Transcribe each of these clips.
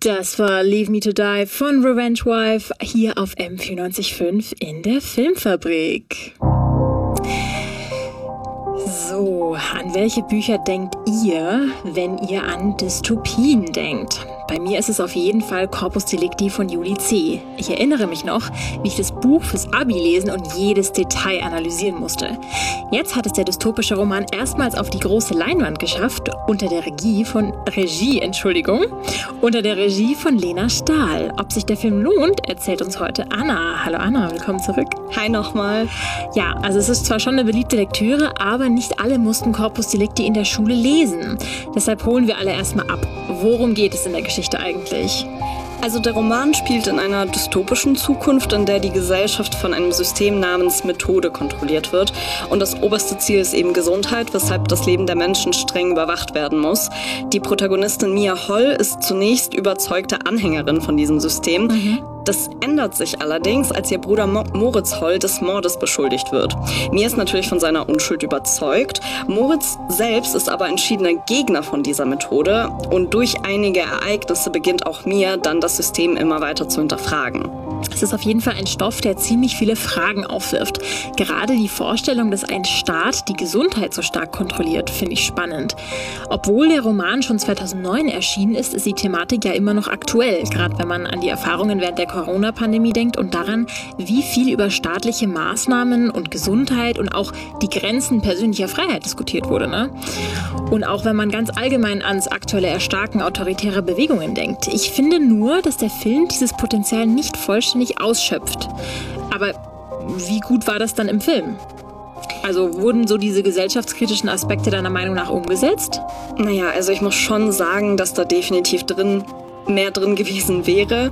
Das war Leave Me to Die von Revenge Wife hier auf M94.5 in der Filmfabrik. So, an welche Bücher denkt ihr, wenn ihr an Dystopien denkt? Bei mir ist es auf jeden Fall Corpus Delicti von Julie C. Ich erinnere mich noch, wie ich das Buch fürs Abi lesen und jedes Detail analysieren musste. Jetzt hat es der dystopische Roman erstmals auf die große Leinwand geschafft, unter der Regie von Lena Stahl. Ob sich der Film lohnt, erzählt uns heute Anna. Hallo Anna, willkommen zurück. Hi nochmal. Ja, also es ist zwar schon eine beliebte Lektüre, aber nicht alle mussten Corpus Delicti in der Schule lesen. Deshalb holen wir alle erstmal ab. Worum geht es in der Geschichte eigentlich? Also der Roman spielt in einer dystopischen Zukunft, in der die Gesellschaft von einem System namens Methode kontrolliert wird. Und das oberste Ziel ist eben Gesundheit, weshalb das Leben der Menschen streng überwacht werden muss. Die Protagonistin Mia Holl ist zunächst überzeugte Anhängerin von diesem System. Das ändert sich allerdings, als ihr Bruder Moritz Holl des Mordes beschuldigt wird. Mia ist natürlich von seiner Unschuld überzeugt. Moritz selbst ist aber entschiedener Gegner von dieser Methode. Und durch einige Ereignisse beginnt auch Mia dann das System immer weiter zu hinterfragen. Es ist auf jeden Fall ein Stoff, der ziemlich viele Fragen aufwirft. Gerade die Vorstellung, dass ein Staat die Gesundheit so stark kontrolliert, finde ich spannend. Obwohl der Roman schon 2009 erschienen ist, ist die Thematik ja immer noch aktuell. Gerade wenn man an die Erfahrungen während der Corona-Pandemie denkt und daran, wie viel über staatliche Maßnahmen und Gesundheit und auch die Grenzen persönlicher Freiheit diskutiert wurde, ne? Und auch wenn man ganz allgemein ans aktuelle Erstarken autoritärer Bewegungen denkt. Ich finde nur, dass der Film dieses Potenzial nicht vollständig ausschöpft. Aber wie gut war das dann im Film? Also wurden so diese gesellschaftskritischen Aspekte deiner Meinung nach umgesetzt? Naja, also ich muss schon sagen, dass da definitiv mehr drin gewesen wäre.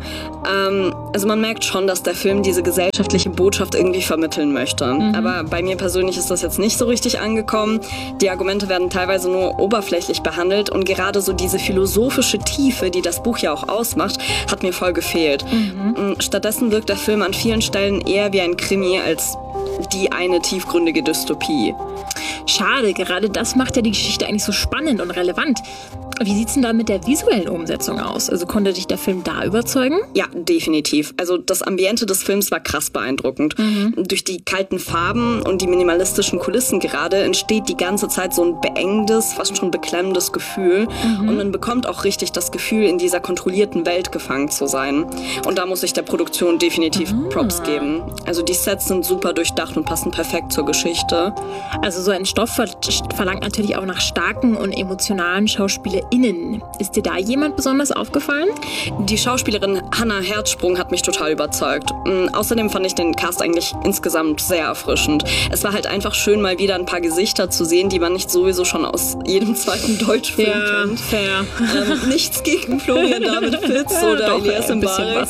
Also man merkt schon, dass der Film diese gesellschaftliche Botschaft irgendwie vermitteln möchte. Aber bei mir persönlich ist das jetzt nicht so richtig angekommen. Die Argumente werden teilweise nur oberflächlich behandelt und gerade so diese philosophische Tiefe, die das Buch ja auch ausmacht, hat mir voll gefehlt. Stattdessen wirkt der Film an vielen Stellen eher wie ein Krimi als die eine tiefgründige Dystopie. Schade, gerade das macht ja die Geschichte eigentlich so spannend und relevant. Wie sieht's denn da mit der visuellen Umsetzung aus? Also konnte dich der Film da überzeugen? Ja, definitiv. Also das Ambiente des Films war krass beeindruckend. Durch die kalten Farben und die minimalistischen Kulissen gerade entsteht die ganze Zeit so ein beengendes, fast schon beklemmendes Gefühl. Und man bekommt auch richtig das Gefühl, in dieser kontrollierten Welt gefangen zu sein. Und da muss ich der Produktion definitiv Props geben. Also die Sets sind super durchdacht und passen perfekt zur Geschichte. Also so ein Stoff verlangt natürlich auch nach starken und emotionalen SchauspielerInnen. Ist dir da jemand besonders aufgefallen? Die Schauspielerin Hannah Herzsprung hat mich total überzeugt. Außerdem fand ich den Cast eigentlich insgesamt sehr erfrischend. Es war halt einfach schön, mal wieder ein paar Gesichter zu sehen, die man nicht sowieso schon aus jedem zweiten Deutschfilm kennt. Fair. Nichts gegen Florian David Fitz oder Elias Mbarek.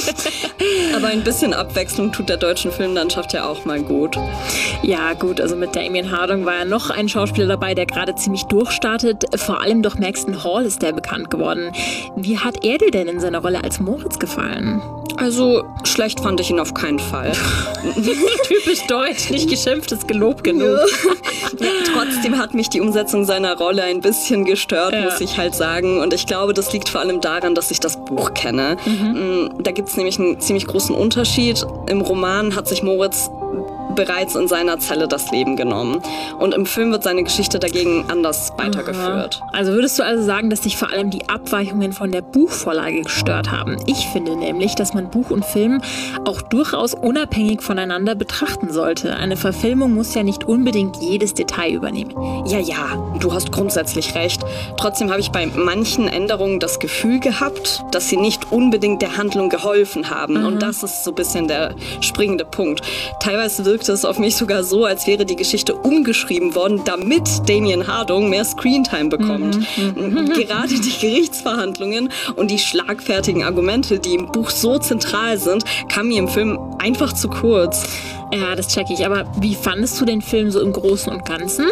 Aber ein bisschen Abwechslung tut der deutschen Filmlandschaft ja auch mal gut. Ja gut, also mit Damien Hardong war ja noch ein Schauspieler dabei, der gerade ziemlich durchstartet. Vor allem durch Maxton Hall ist der bekannt geworden. Wie hat er dir denn in seiner Rolle als Moritz gefallen? Also, schlecht fand ich ihn auf keinen Fall. Typisch deutsch, nicht geschimpft, ist gelobt genug. Ja, trotzdem hat mich die Umsetzung seiner Rolle ein bisschen gestört, muss ich halt sagen. Und ich glaube, das liegt vor allem daran, dass ich das Buch kenne. Da gibt es nämlich einen ziemlich großen Unterschied. Im Roman hat sich Moritz bereits in seiner Zelle das Leben genommen. Und im Film wird seine Geschichte dagegen anders weitergeführt. Also würdest du also sagen, dass dich vor allem die Abweichungen von der Buchvorlage gestört haben? Ich finde nämlich, dass man Buch und Film auch durchaus unabhängig voneinander betrachten sollte. Eine Verfilmung muss ja nicht unbedingt jedes Detail übernehmen. Ja, du hast grundsätzlich recht. Trotzdem habe ich bei manchen Änderungen das Gefühl gehabt, dass sie nicht unbedingt der Handlung geholfen haben. Und das ist so ein bisschen der springende Punkt. Teilweise wirkte es auf mich sogar so, als wäre die Geschichte umgeschrieben worden, damit Damien Hardong mehr Screentime bekommt. Gerade die Gerichtsverhandlungen und die schlagfertigen Argumente, die im Buch so zentral sind, kamen mir im Film einfach zu kurz. Ja, das check ich. Aber wie fandest du den Film so im Großen und Ganzen?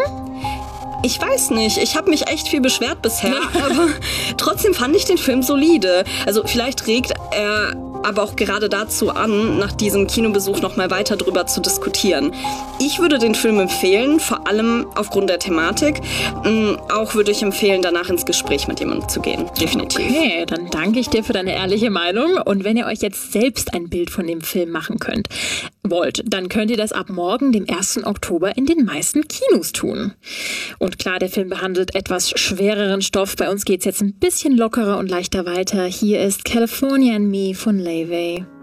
Ich weiß nicht, ich habe mich echt viel beschwert bisher, aber trotzdem fand ich den Film solide. Also vielleicht regt er aber auch gerade dazu an, nach diesem Kinobesuch noch mal weiter drüber zu diskutieren. Ich würde den Film empfehlen, vor allem aufgrund der Thematik. Auch würde ich empfehlen, danach ins Gespräch mit jemandem zu gehen. Definitiv. Okay, dann danke ich dir für deine ehrliche Meinung. Und wenn ihr euch jetzt selbst ein Bild von dem Film machen wollt, dann könnt ihr das ab morgen, dem 1. Oktober, in den meisten Kinos tun. Und klar, der Film behandelt etwas schwereren Stoff. Bei uns geht's jetzt ein bisschen lockerer und leichter weiter. Hier ist California and Me von Laufey.